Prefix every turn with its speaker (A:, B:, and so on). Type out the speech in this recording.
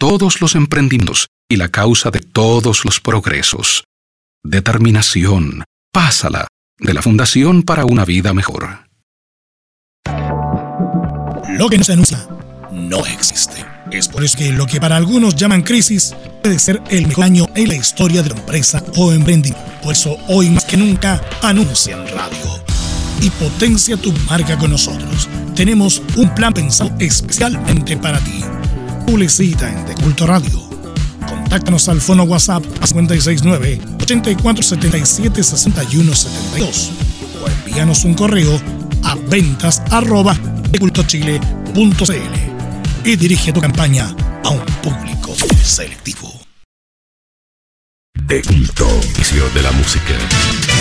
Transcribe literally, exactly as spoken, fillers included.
A: todos los emprendimientos y la causa de todos los progresos. Determinación, pásala, de la Fundación para una Vida Mejor.
B: Lo que no se anuncia no existe. Es por eso que lo que para algunos llaman crisis puede ser el mejor año en la historia de la empresa o emprendimiento. Por eso hoy más que nunca anuncia en radio y potencia tu marca con nosotros. Tenemos un plan pensado especialmente para ti. Publicita en De Culto Radio. Contáctanos al fono WhatsApp a cinco seis nueve, ocho cuatro siete siete, seis uno siete dos o envíanos un correo a ventas arroba decultochile punto c l y dirige tu campaña a un público selectivo.
C: De Culto, inicio de la música.